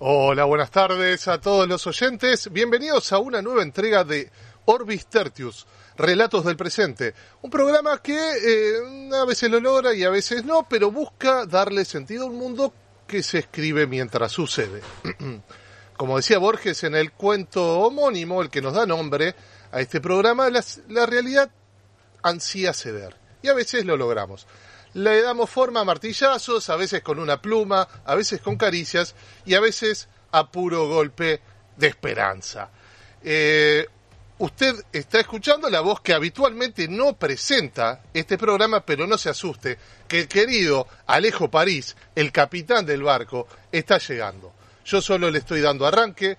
Hola, buenas tardes a todos los oyentes. Bienvenidos a una nueva entrega de Orbis Tertius, Relatos del Presente. Un programa que a veces lo logra y a veces no, pero busca darle sentido a un mundo que se escribe mientras sucede. Como decía Borges en el cuento homónimo, el que nos da nombre a este programa, la realidad ansía ceder. Y a veces lo logramos. Le damos forma a martillazos, a veces con una pluma, a veces con caricias y a veces a puro golpe de esperanza. Usted está escuchando la voz que habitualmente no presenta este programa, pero no se asuste, que el querido Alejo París, el capitán del barco, está llegando. Yo solo le estoy dando arranque,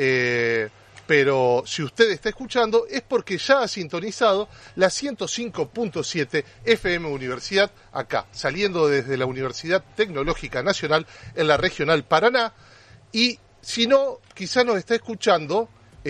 pero si usted está escuchando es porque ya ha sintonizado la 105.7 FM Universidad, acá, saliendo desde la Universidad Tecnológica Nacional en la Regional Paraná, y si no, quizá nos está escuchando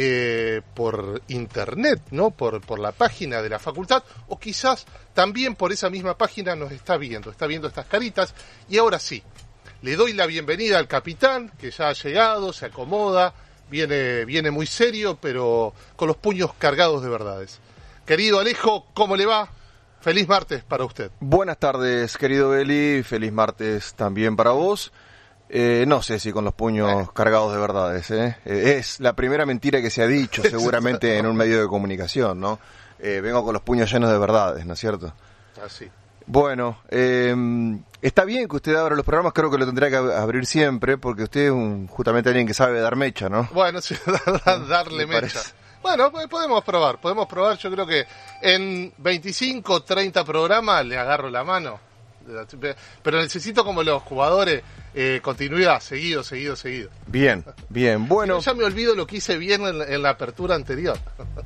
por internet, ¿no? Por la página de la facultad, o quizás también por esa misma página nos está viendo estas caritas, y ahora sí, le doy la bienvenida al capitán, que ya ha llegado, se acomoda. Viene muy serio, pero con los puños cargados de verdades. Querido Alejo, ¿cómo le va? Feliz martes para usted. Buenas tardes, querido Eli. Feliz martes también para vos. No sé si con los puños cargados de verdades. Es la primera mentira que se ha dicho, seguramente en un medio de comunicación, ¿no? Vengo con los puños llenos de verdades, ¿no es cierto? Así. Bueno, está bien que usted abra los programas, creo que lo tendrá que abrir siempre, porque usted es justamente alguien que sabe dar mecha, ¿no? Bueno, sí, darle mecha. Parece. Bueno, podemos probar, yo creo que en 25, 30 programas le agarro la mano, pero necesito como los jugadores, continuidad, seguido. Bien, bueno. Ya me olvido lo que hice bien en la apertura anterior.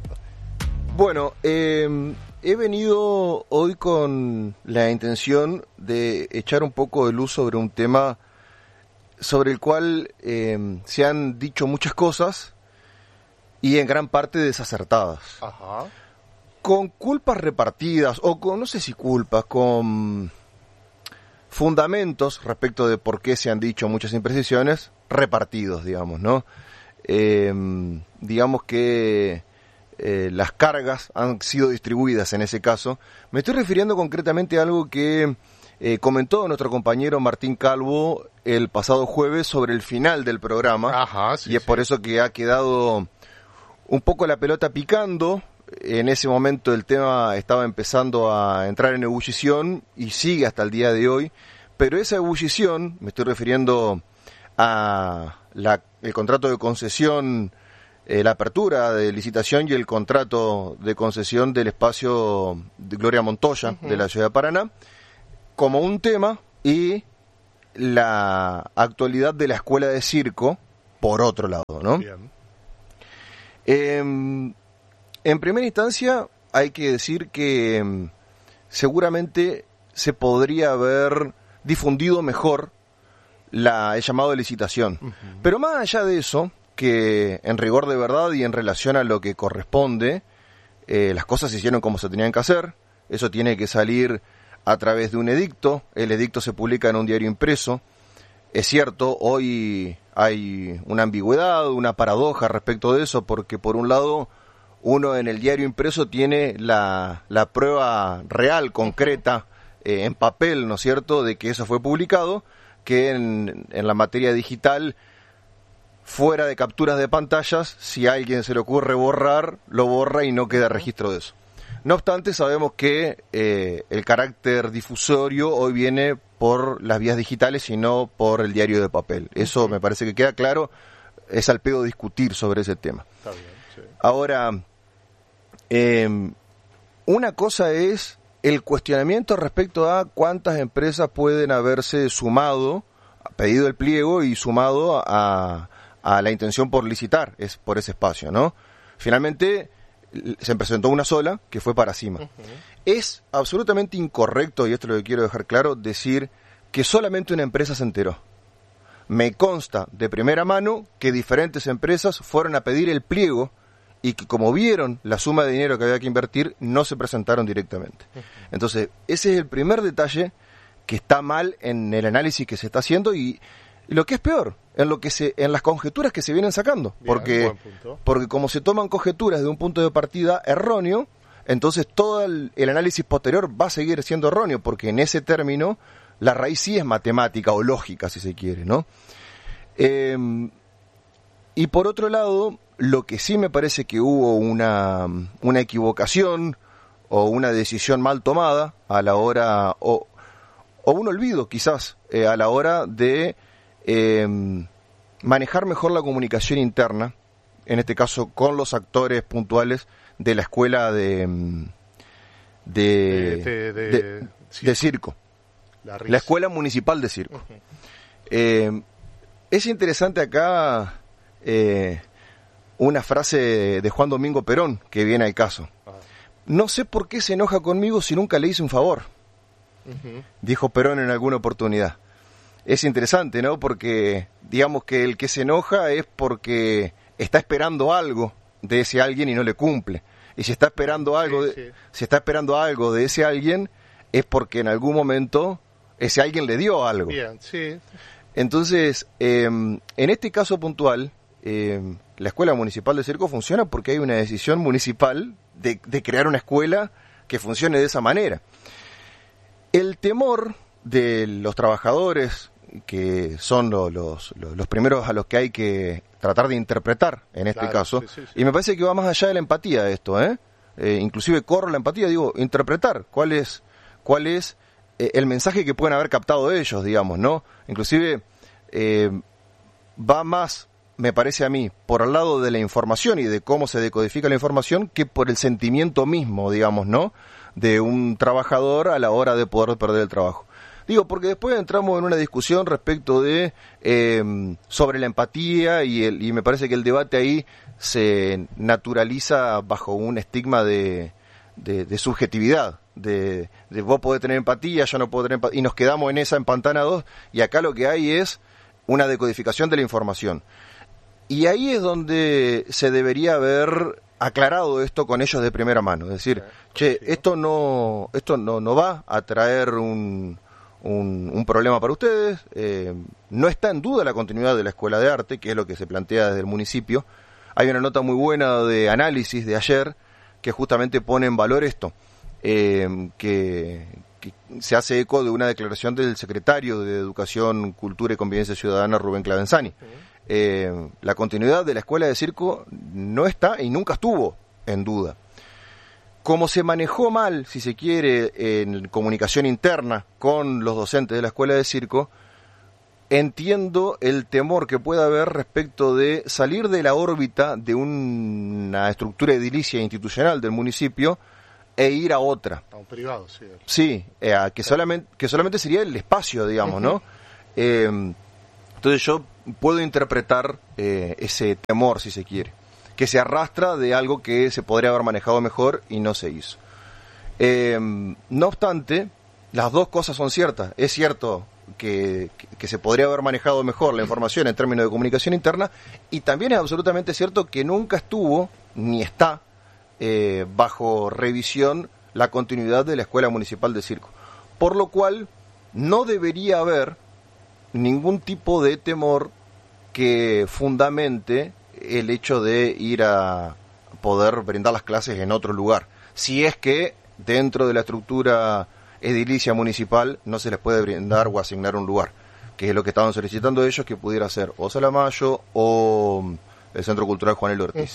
Bueno, he venido hoy con la intención de echar un poco de luz sobre un tema sobre el cual se han dicho muchas cosas y en gran parte desacertadas. Ajá. Con culpas repartidas, o con, no sé si culpas, con fundamentos respecto de por qué se han dicho muchas imprecisiones repartidos, digamos, ¿no? Digamos que las cargas han sido distribuidas en ese caso. Me estoy refiriendo concretamente a algo que comentó nuestro compañero Martín Calvo el pasado jueves sobre el final del programa. Ajá, sí, y es por eso que ha quedado un poco la pelota picando. En ese momento el tema estaba empezando a entrar en ebullición y sigue hasta el día de hoy, pero esa ebullición, me estoy refiriendo a el contrato de concesión, la apertura de licitación y el contrato de concesión del espacio de Gloria Montoya, de la ciudad de Paraná, como un tema, y la actualidad de la escuela de circo, por otro lado, ¿no? Bien. En primera instancia, hay que decir que seguramente se podría haber difundido mejor el llamado de licitación. Pero más allá de eso, que en rigor de verdad y en relación a lo que corresponde, las cosas se hicieron como se tenían que hacer. Eso tiene que salir a través de un edicto. El edicto se publica en un diario impreso. Es cierto, hoy hay una ambigüedad, una paradoja respecto de eso, porque por un lado uno en el diario impreso tiene la prueba real, concreta, en papel, ¿no es cierto?, de que eso fue publicado, que en la materia digital, fuera de capturas de pantallas, si a alguien se le ocurre borrar, lo borra y no queda registro de eso. No obstante, sabemos que el carácter difusorio hoy viene por las vías digitales y no por el diario de papel. Eso me parece que queda claro, es al pedo discutir sobre ese tema. Está bien, sí. Ahora, una cosa es el cuestionamiento respecto a cuántas empresas pueden haberse sumado, pedido el pliego y sumado a la intención por licitar por ese espacio, ¿no? Finalmente se presentó una sola, que fue para Cima. Es absolutamente incorrecto, y esto es lo que quiero dejar claro, decir que solamente una empresa se enteró. Me consta de primera mano que diferentes empresas fueron a pedir el pliego y que, como vieron la suma de dinero que había que invertir, no se presentaron directamente. Entonces, ese es el primer detalle que está mal en el análisis que se está haciendo, y y lo que es peor, en las conjeturas que se vienen sacando. Bien, porque como se toman conjeturas de un punto de partida erróneo, entonces todo el análisis posterior va a seguir siendo erróneo, porque en ese término la raíz sí es matemática o lógica, si se quiere, ¿no? Y por otro lado, lo que sí me parece que hubo una equivocación o una decisión mal tomada a la hora, o un olvido quizás, a la hora de manejar mejor la comunicación interna, en este caso con los actores puntuales de la escuela de circo, la escuela municipal de circo. Es interesante acá una frase de Juan Domingo Perón que viene al caso. No sé por qué se enoja conmigo si nunca le hice un favor, dijo Perón en alguna oportunidad. Es interesante, ¿no? Porque digamos que el que se enoja es porque está esperando algo de ese alguien y no le cumple. Y si está esperando algo si está esperando algo de ese alguien, es porque en algún momento ese alguien le dio algo. Bien, sí. Entonces, en este caso puntual, la Escuela Municipal de Circo funciona porque hay una decisión municipal de crear una escuela que funcione de esa manera. El temor de los trabajadores, que son los primeros a los que hay que tratar de interpretar en este caso, y me parece que va más allá de la empatía esto, inclusive corro la empatía, digo, interpretar cuál es el mensaje que pueden haber captado ellos, digamos, ¿no? Inclusive va más, me parece a mí, por el lado de la información y de cómo se decodifica la información que por el sentimiento mismo, digamos, ¿no? De un trabajador a la hora de poder perder el trabajo. Digo, porque después entramos en una discusión respecto de sobre la empatía y me parece que el debate ahí se naturaliza bajo un estigma de subjetividad, de vos podés tener empatía, yo no puedo tener empatía, y nos quedamos en esa empantanados, y acá lo que hay es una decodificación de la información. Y ahí es donde se debería haber aclarado esto con ellos de primera mano, es decir, esto no va a traer un problema para ustedes, no está en duda la continuidad de la Escuela de Arte, que es lo que se plantea desde el municipio. Hay una nota muy buena de análisis de ayer que justamente pone en valor esto, que se hace eco de una declaración del secretario de Educación, Cultura y Convivencia Ciudadana, Rubén Clavenzani. La continuidad de la Escuela de Circo no está y nunca estuvo en duda. Como se manejó mal, si se quiere, en comunicación interna con los docentes de la Escuela de Circo, entiendo el temor que pueda haber respecto de salir de la órbita de una estructura edilicia institucional del municipio e ir a otra. A un privado, sí. Sí, que solamente sería el espacio, digamos, ¿no? Entonces yo puedo interpretar ese temor, si se quiere, que se arrastra de algo que se podría haber manejado mejor y no se hizo. No obstante, las dos cosas son ciertas. Es cierto que se podría haber manejado mejor la información en términos de comunicación interna, y también es absolutamente cierto que nunca estuvo ni está bajo revisión la continuidad de la Escuela Municipal de Circo, por lo cual no debería haber ningún tipo de temor que fundamente el hecho de ir a poder brindar las clases en otro lugar, si es que dentro de la estructura edilicia municipal no se les puede brindar o asignar un lugar, que es lo que estaban solicitando ellos, que pudiera ser o Salamayo o el Centro Cultural Juan L. Ortiz.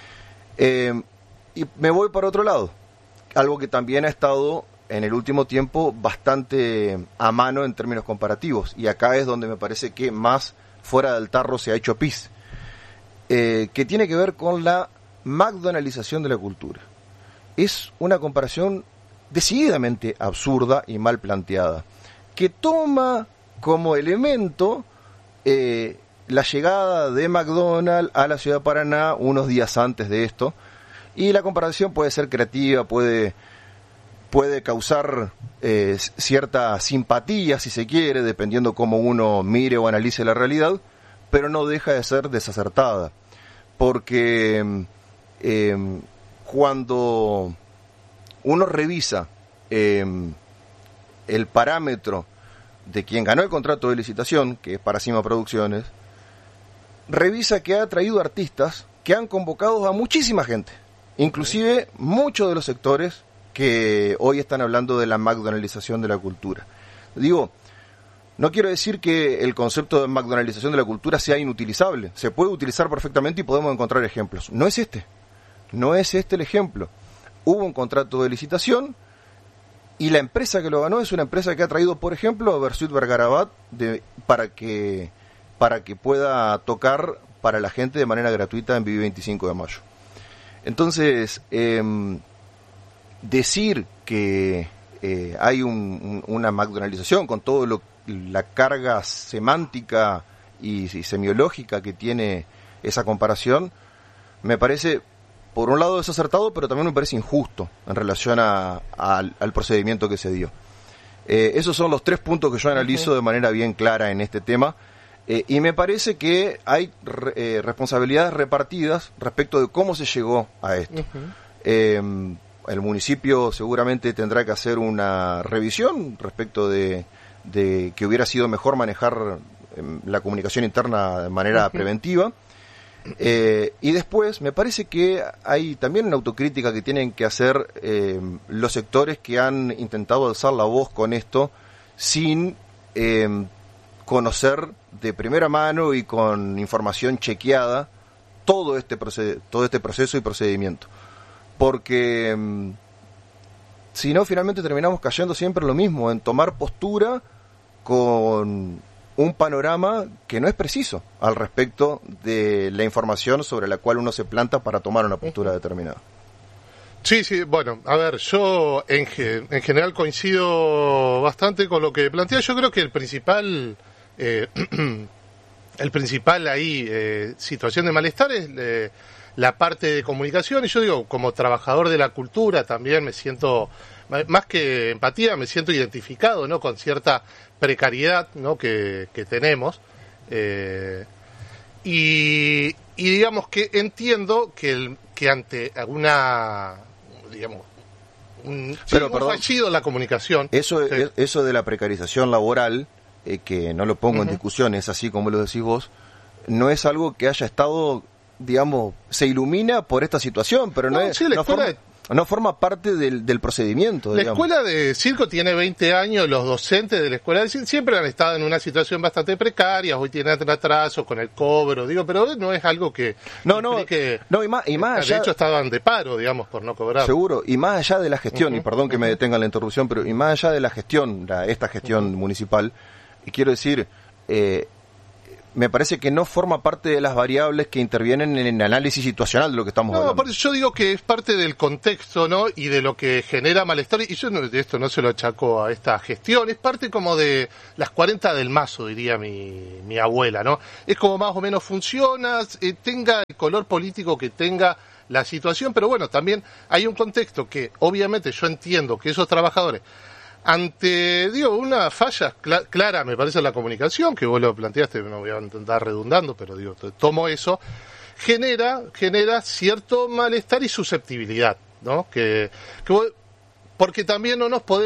Y me voy para otro lado, algo que también ha estado en el último tiempo bastante a mano en términos comparativos, y acá es donde me parece que más fuera del tarro se ha hecho pis, que tiene que ver con la McDonaldización de la cultura. Es una comparación decididamente absurda y mal planteada, que toma como elemento la llegada de McDonald's a la ciudad de Paraná unos días antes de esto, y la comparación puede ser creativa, puede causar cierta simpatía, si se quiere, dependiendo cómo uno mire o analice la realidad, pero no deja de ser desacertada, porque cuando uno revisa el parámetro de quien ganó el contrato de licitación, que es para Cima Producciones, revisa que ha traído artistas que han convocado a muchísima gente, inclusive muchos de los sectores que hoy están hablando de la McDonaldización de la cultura. Digo, no quiero decir que el concepto de McDonaldización de la cultura sea inutilizable, se puede utilizar perfectamente y podemos encontrar ejemplos. No es este el ejemplo. Hubo un contrato de licitación y la empresa que lo ganó es una empresa que ha traído, por ejemplo, a Bersuit Vergarabat para que pueda tocar para la gente de manera gratuita en Vivi 25 de Mayo. Entonces, decir que hay una McDonaldización con todo la carga semántica y semiológica que tiene esa comparación, me parece, por un lado, desacertado, pero también me parece injusto en relación al procedimiento que se dio. Esos son los 3 puntos que yo analizo de manera bien clara en este tema, y me parece que hay responsabilidades repartidas respecto de cómo se llegó a esto. El municipio seguramente tendrá que hacer una revisión respecto de que hubiera sido mejor manejar la comunicación interna de manera preventiva. Y después me parece que hay también una autocrítica que tienen que hacer los sectores que han intentado alzar la voz con esto sin conocer de primera mano y con información chequeada todo este proceso y procedimiento, porque si no, finalmente terminamos cayendo siempre en lo mismo, en tomar postura con un panorama que no es preciso al respecto de la información sobre la cual uno se planta para tomar una postura determinada. Sí, bueno, a ver, yo en general coincido bastante con lo que plantea. Yo creo que el principal situación de malestar es la parte de comunicación, y yo digo, como trabajador de la cultura también me siento, más que empatía, me siento identificado, ¿no?, con cierta precariedad, ¿no?, que tenemos, y digamos que entiendo que ante alguna, digamos, un fallido en la comunicación. Eso de la precarización laboral, que no lo pongo en discusión, es así como lo decís vos, no es algo que haya estado, digamos, se ilumina por esta situación, pero no forma parte del procedimiento. La escuela de circo tiene 20 años, los docentes de la escuela de circo siempre han estado en una situación bastante precaria, hoy tienen atrasos con el cobro, pero no es algo que y más allá, de hecho estaban de paro, digamos, por no cobrar. Seguro, y más allá de la gestión, y perdón que me detenga la interrupción, pero y más allá de la gestión, esta gestión municipal, y quiero decir, me parece que no forma parte de las variables que intervienen en el análisis situacional de lo que estamos hablando. Por eso yo digo que es parte del contexto, ¿no?, y de lo que genera malestar, y yo de esto no se lo achaco a esta gestión, es parte como de las 40 del mazo, diría mi abuela, ¿no? Es como más o menos funciona, tenga el color político que tenga la situación, pero bueno, también hay un contexto que obviamente yo entiendo que esos trabajadores, ante, una falla clara, me parece, en la comunicación, que vos lo planteaste, no voy a intentar redundando, pero tomo eso, genera cierto malestar y susceptibilidad, ¿no? Porque también no nos podemos